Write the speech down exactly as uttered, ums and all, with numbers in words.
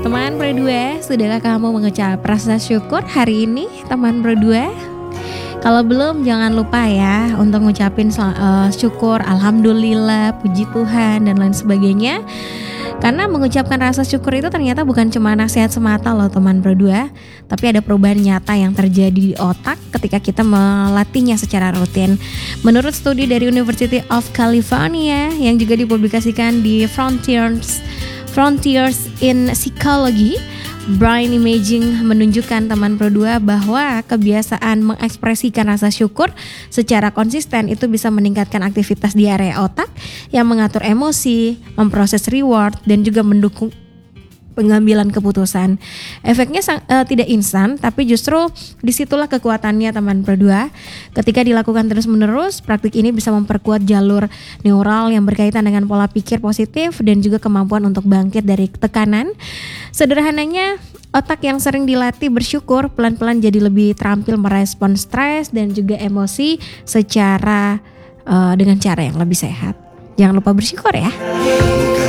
Teman berdua, sudahkah kamu mengucap rasa syukur hari ini, teman berdua? Kalau belum, jangan lupa ya untuk ngucapin uh, syukur, alhamdulillah, puji Tuhan dan lain sebagainya. Karena mengucapkan rasa syukur itu ternyata bukan cuma nasihat semata loh teman berdua, tapi ada perubahan nyata yang terjadi di otak ketika kita melatihnya secara rutin. Menurut studi dari University of California yang juga dipublikasikan di Frontiers Frontiers in Psychology, Brain Imaging menunjukkan teman berdua bahwa kebiasaan mengekspresikan rasa syukur secara konsisten itu bisa meningkatkan aktivitas di area otak yang mengatur emosi, memproses reward, dan juga mendukung pengambilan keputusan. Efeknya sang, uh, tidak instan, tapi justru disitulah kekuatannya teman berdua. Ketika dilakukan terus-menerus, praktik ini bisa memperkuat jalur neural yang berkaitan dengan pola pikir positif dan juga kemampuan untuk bangkit dari tekanan. Sederhananya, otak yang sering dilatih bersyukur pelan-pelan jadi lebih terampil merespon stres dan juga emosi secara uh, dengan cara yang lebih sehat. Jangan lupa bersyukur ya.